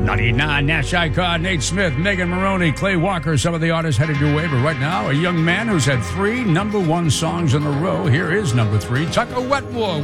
99, Nash Icon, Nate Smith, Megan Maroney, Clay Walker, some of the artists headed your way. But right now, a young man who's had 3 number 1 songs in a row. Here is number 3, Tucker Wetmore.